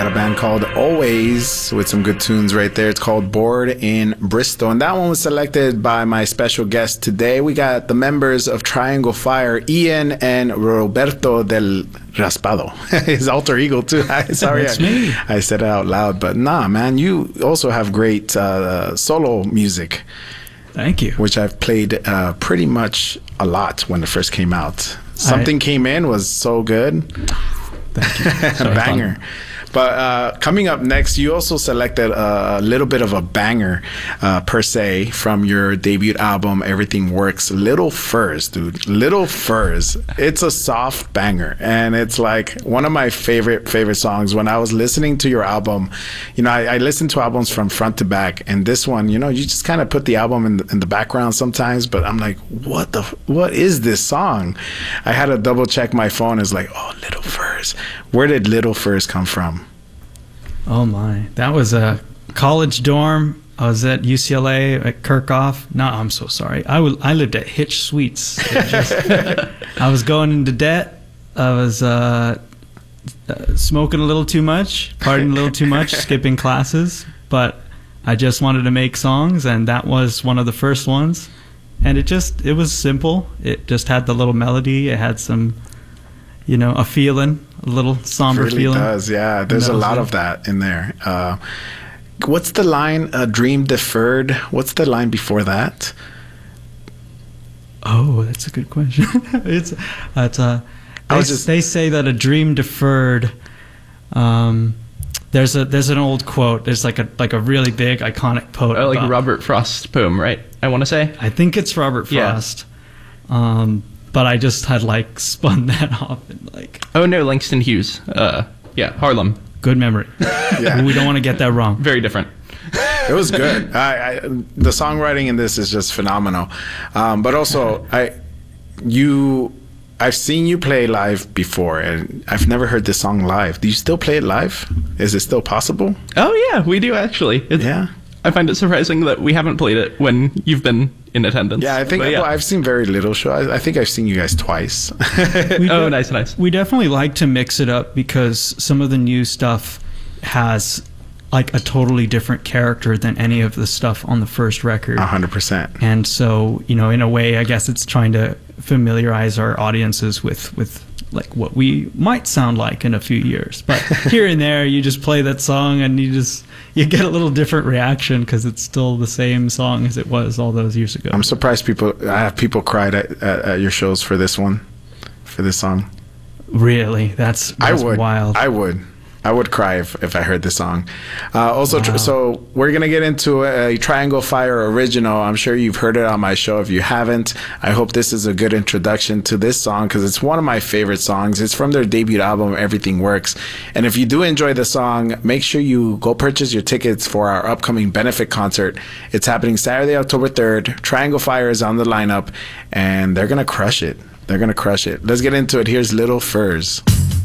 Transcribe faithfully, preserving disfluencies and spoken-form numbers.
A band called Always with some good tunes right there. It's called Bored in Bristol. And that one was selected by my special guest today. We got the members of Triangle Fire, Ian and Roberto del Raspado. His alter ego too. Sorry, That's me. I, I said it out loud. But nah, man, you also have great uh, solo music. Thank you. Which I've played uh, pretty much a lot when it first came out. Something I, Came In was so good. Thank you. A banger. Fun. But uh, coming up next, you also selected a, a little bit of a banger, uh, per se, from your debut album, Everything Works. Little Furs, dude. Little Furs. It's a soft banger. And it's like one of my favorite, favorite songs. When I was listening to your album, you know, I, I listen to albums from front to back. And this one, you know, you just kind of put the album in the, in the background sometimes. But I'm like, what the, what is this song? I had to double check my phone. It's like, oh, Little Furs. Where did Little Furs come from? Oh my, that was a college dorm. I was at U C L A at Kirkhoff. No, I'm so sorry. I, w- I lived at Hitch Suites. Just, I was going into debt. I was uh, uh, smoking a little too much, partying a little too much, skipping classes. But I just wanted to make songs, and that was one of the first ones. And it just, it was simple. It just had the little melody. It had some, you know, a feeling. A little somber it really feeling. Does, yeah. There's a lot it. of that in there. Uh, what's the line? A dream deferred. What's the line before that? Oh, that's a good question. it's it's uh, they, just, they say that a dream deferred. Um, there's a there's an old quote. There's like a like a really big iconic quote. Oh, like about, a Robert Frost poem, right? I want to say. I think it's Robert Frost. Yeah. Um, But I just had like spun that off and like. Oh no, Langston Hughes. Uh, yeah, Harlem. Good memory. Yeah. We don't want to get that wrong. Very different. It was good. I, I, the songwriting in this is just phenomenal. Um, but also, I, you, I've seen you play live before, and I've never heard this song live. Do you still play it live? Is it still possible? Oh yeah, we do actually. It's, yeah. I find it surprising that we haven't played it when you've been in attendance. Yeah, I think yeah. Well, I've seen very little shows. I, I think I've seen you guys twice. Oh, nice, nice. We definitely like to mix it up because some of the new stuff has like a totally different character than any of the stuff on the first record. A hundred percent. And so, you know, in a way, I guess it's trying to familiarize our audiences with, with like what we might sound like in a few years. But here and there, you just play that song and you just, you get a little different reaction because it's still the same song as it was all those years ago. I'm surprised people, I have people cried at, at, at your shows for this one, for this song. Really? That's, that's I would. wild. I would. I would cry if, if I heard this song. Uh, also, wow. tr- so we're going to get into a, a Triangle Fire original. I'm sure you've heard it on my show. If you haven't, I hope this is a good introduction to this song because it's one of my favorite songs. It's from their debut album, Everything Works. And if you do enjoy the song, make sure you go purchase your tickets for our upcoming benefit concert. It's happening Saturday, October third. Triangle Fire is on the lineup, and they're going to crush it. They're going to crush it. Let's get into it. Here's Little Furs.